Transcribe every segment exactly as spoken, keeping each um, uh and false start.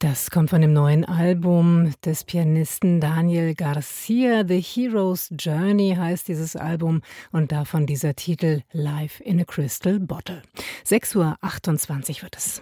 Das kommt von dem neuen Album des Pianisten Daniel Garcia. The Hero's Journey heißt dieses Album und davon dieser Titel Live in a Crystal Bottle. sechs Uhr achtundzwanzig wird es.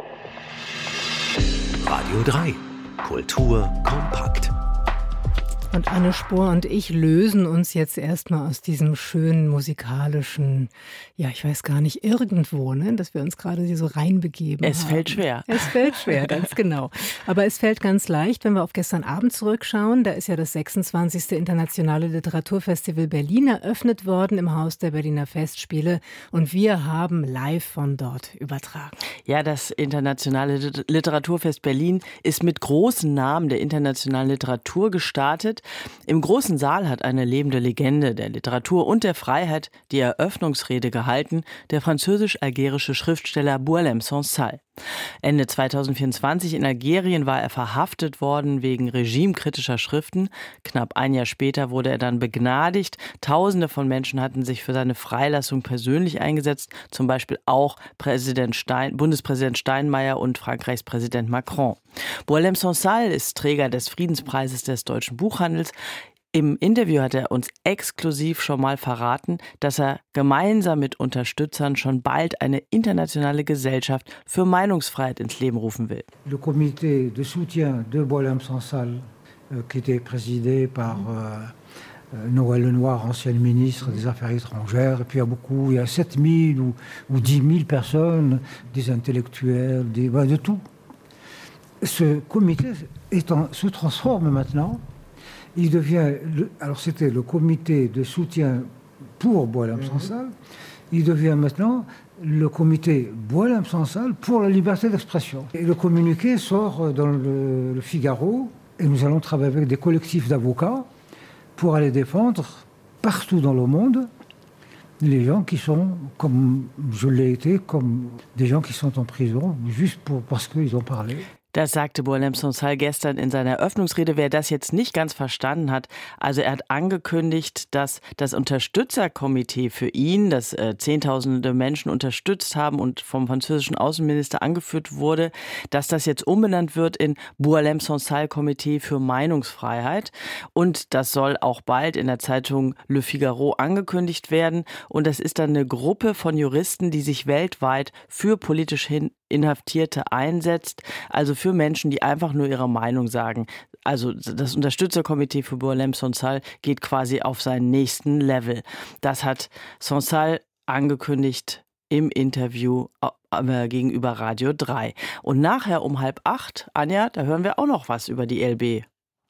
Radio drei. Kultur kompakt. Und Anne Spohr und ich lösen uns jetzt erstmal aus diesem schönen musikalischen, ja, ich weiß gar nicht, irgendwo, ne, dass wir uns gerade hier so reinbegeben Es haben. fällt schwer. Es fällt schwer, ganz genau. Aber es fällt ganz leicht, wenn wir auf gestern Abend zurückschauen. Da ist ja das sechsundzwanzigste Internationale Literaturfestival Berlin eröffnet worden im Haus der Berliner Festspiele. Und wir haben live von dort übertragen. Ja, das Internationale Literaturfest Berlin ist mit großen Namen der internationalen Literatur gestartet. Im großen Saal hat eine lebende Legende der Literatur und der Freiheit die Eröffnungsrede gehalten, der französisch-algerische Schriftsteller Boualem Sansal. Ende zweitausendvierundzwanzig in Algerien war er verhaftet worden wegen regimekritischer Schriften. Knapp ein Jahr später wurde er dann begnadigt. Tausende von Menschen hatten sich für seine Freilassung persönlich eingesetzt, zum Beispiel auch Präsident Stein, Bundespräsident Steinmeier und Frankreichs Präsident Macron. Boualem Sansal ist Träger des Friedenspreises des deutschen Buchhandels. Im Interview hat er uns exklusiv schon mal verraten, dass er gemeinsam mit Unterstützern schon bald eine internationale Gesellschaft für Meinungsfreiheit ins Leben rufen will. Le comité de soutien de Boualem Sansal, euh, qui était présidé par euh, Noël Lenoir, ancienne ministre des Affaires étrangères, et puis il y a beaucoup, il y a sept mille ou, ou dix mille personnes, des intellectuels, des, bah, de tout. Ce comité est en, se transforme maintenant. Il devient, le, alors c'était le comité de soutien pour Boualem Sansal, il devient maintenant le comité Boualem Sansal pour la liberté d'expression. Et le communiqué sort dans le, le Figaro, et nous allons travailler avec des collectifs d'avocats pour aller défendre partout dans le monde les gens qui sont, comme je l'ai été, comme des gens qui sont en prison, juste pour, parce qu'ils ont parlé. Das sagte Boualem Sansal gestern in seiner Eröffnungsrede. Wer das jetzt nicht ganz verstanden hat, also er hat angekündigt, dass das Unterstützerkomitee für ihn, das äh, zehntausende Menschen unterstützt haben und vom französischen Außenminister angeführt wurde, dass das jetzt umbenannt wird in Boualem Sansal Komitee für Meinungsfreiheit. Und das soll auch bald in der Zeitung Le Figaro angekündigt werden. Und das ist dann eine Gruppe von Juristen, die sich weltweit für politisch hin Inhaftierte einsetzt, also für Menschen, die einfach nur ihre Meinung sagen. Also das Unterstützerkomitee für Boualem Sansal geht quasi auf seinen nächsten Level. Das hat Sansal angekündigt im Interview gegenüber Radio drei. Und nachher um halb acht, Anja, da hören wir auch noch was über die L B.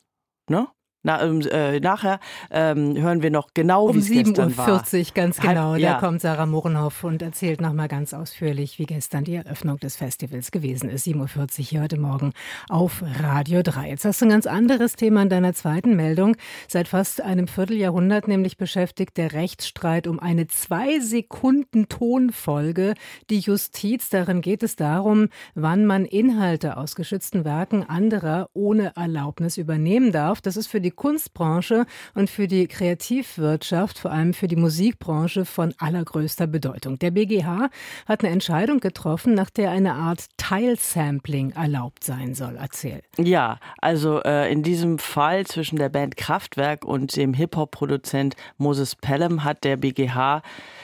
Ne? Na, äh, nachher ähm, hören wir noch genau, wie es gestern war. Um sieben Uhr vierzig, ganz genau. Halb, ja. Da kommt Sarah Mohrenhoff und erzählt nochmal ganz ausführlich, wie gestern die Eröffnung des Festivals gewesen ist. sieben Uhr vierzig hier heute Morgen auf Radio drei. Jetzt hast du ein ganz anderes Thema in deiner zweiten Meldung. Seit fast einem Vierteljahrhundert nämlich beschäftigt der Rechtsstreit um eine zwei Sekunden Tonfolge die Justiz. Darin geht es darum, wann man Inhalte aus geschützten Werken anderer ohne Erlaubnis übernehmen darf. Das ist für die Kunstbranche und für die Kreativwirtschaft, vor allem für die Musikbranche, von allergrößter Bedeutung. Der B G H hat eine Entscheidung getroffen, nach der eine Art Teilsampling erlaubt sein soll. Erzähl. Ja, also äh, in diesem Fall zwischen der Band Kraftwerk und dem Hip-Hop-Produzent Moses Pelham hat der B G H